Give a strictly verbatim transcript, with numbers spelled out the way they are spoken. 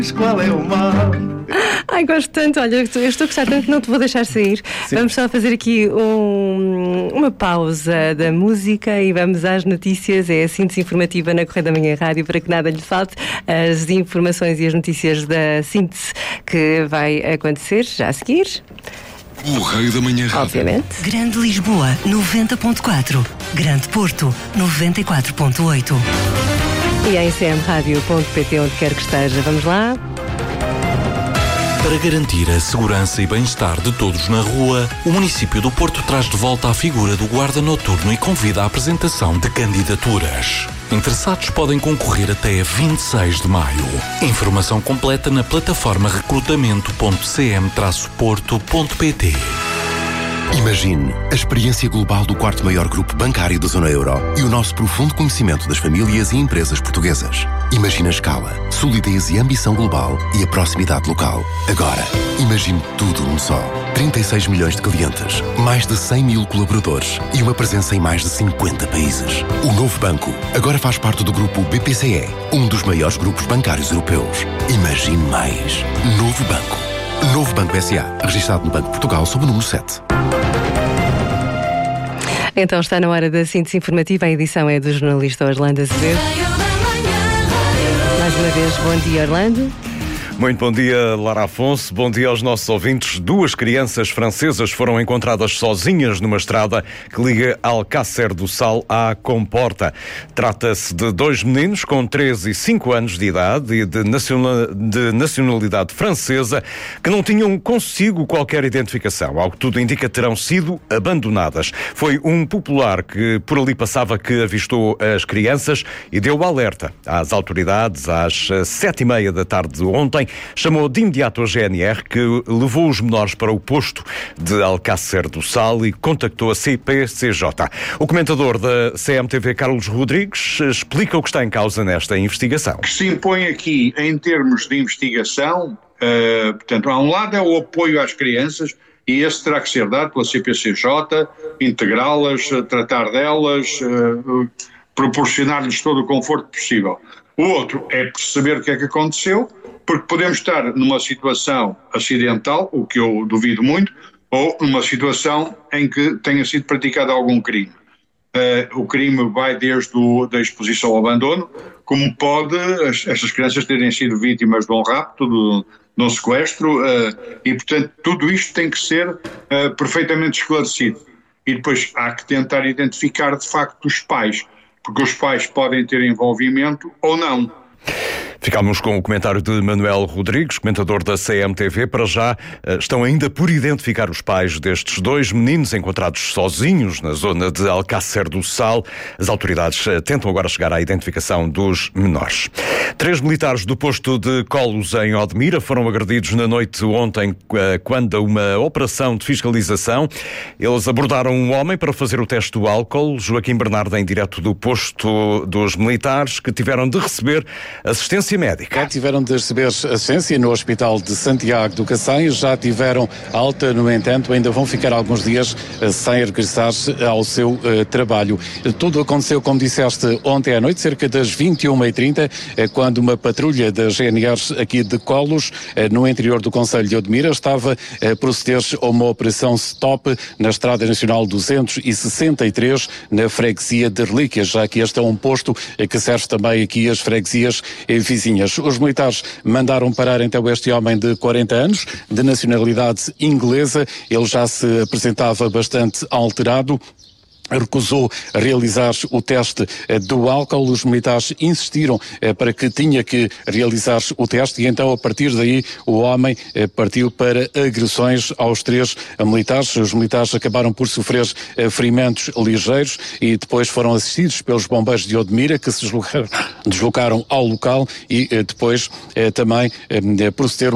Qual é o mal? Ai, gosto tanto, olha, eu estou a gostar tanto que não te vou deixar sair. Sim. Vamos só fazer aqui um, uma pausa da música e vamos às notícias. É a síntese informativa na Correio da Manhã Rádio, para que nada lhe falte. As informações e as notícias da síntese que vai acontecer já a seguir. Correio da Manhã Rádio. Obviamente. Grande Lisboa, noventa ponto quatro. Grande Porto, noventa e quatro ponto oito. E em c m rádio ponto p t, onde quer que esteja. Vamos lá. Para garantir a segurança e bem-estar de todos na rua, o município do Porto traz de volta a figura do guarda noturno e convida à apresentação de candidaturas. Interessados podem concorrer até vinte e seis de maio. Informação completa na plataforma recrutamento ponto c m traço porto ponto p t. Imagine a experiência global do quarto maior grupo bancário da zona euro e o nosso profundo conhecimento das famílias e empresas portuguesas. Imagine a escala, solidez e ambição global e a proximidade local. Agora, imagine tudo num só. trinta e seis milhões de clientes, mais de cem mil colaboradores e uma presença em mais de cinquenta países. O novo banco agora faz parte do grupo B P C E, um dos maiores grupos bancários europeus. Imagine mais. Novo banco. Novo Banco S A, registrado no Banco de Portugal sob o número sete. Então está na hora da síntese informativa. A edição é do jornalista Orlando Azevedo. Mais uma vez, bom dia, Orlando. Muito bom dia, Lara Afonso. Bom dia aos nossos ouvintes. Duas crianças francesas foram encontradas sozinhas numa estrada que liga Alcácer do Sal à Comporta. Trata-se de dois meninos com três e cinco anos de idade e de, nacional, de nacionalidade francesa que não tinham consigo qualquer identificação. Ao que tudo indica, terão sido abandonadas. Foi um popular que por ali passava que avistou as crianças e deu alerta às autoridades às sete e meia da tarde de ontem. Chamou de imediato a G N R, que levou os menores para o posto de Alcácer do Sal e contactou a C P C J. O comentador da C M T V, Carlos Rodrigues, explica o que está em causa nesta investigação. O que se impõe aqui em termos de investigação, uh, portanto, a um lado é o apoio às crianças, e esse terá que ser dado pela C P C J, integrá-las, tratar delas, uh, proporcionar-lhes todo o conforto possível. O outro é perceber o que é que aconteceu, porque podemos estar numa situação acidental, o que eu duvido muito, ou numa situação em que tenha sido praticado algum crime. Uh, o crime vai desde o, da exposição ao abandono, como pode as, estas crianças terem sido vítimas de um rapto, de, de um sequestro, uh, e portanto tudo isto tem que ser uh, perfeitamente esclarecido. E depois há que tentar identificar de facto os pais, porque os pais podem ter envolvimento ou não. Ficámos com o comentário de Manuel Rodrigues, comentador da C M T V. Para já estão ainda por identificar os pais destes dois meninos encontrados sozinhos na zona de Alcácer do Sal. As autoridades tentam agora chegar à identificação dos menores. Três militares do posto de Colos em Odmira foram agredidos na noite de ontem quando uma operação de fiscalização. Eles abordaram um homem para fazer o teste do álcool. Joaquim Bernardo, em direto do posto dos militares, que tiveram de receber assistência médica. Já tiveram de receber assistência no Hospital de Santiago do Cacém, já tiveram alta, no entanto, ainda vão ficar alguns dias sem regressar ao seu uh, trabalho. Tudo aconteceu, como disseste, ontem à noite, cerca das vinte e uma e trinta, quando uma patrulha da G N R aqui de Colos, no interior do concelho de Odmira, estava a proceder a uma operação stop na Estrada Nacional duzentos e sessenta e três, na freguesia de Relíquias, já que este é um posto que serve também aqui as freguesias vizinhas. Os militares mandaram parar então este homem de quarenta anos, de nacionalidade inglesa. Ele já se apresentava bastante alterado. Recusou realizar o teste do álcool. Os militares insistiram para que tinha que realizar o teste e então, a partir daí, o homem partiu para agressões aos três militares. Os militares acabaram por sofrer ferimentos ligeiros e depois foram assistidos pelos bombeiros de Odmira, que se deslocaram, deslocaram ao local e depois também procederam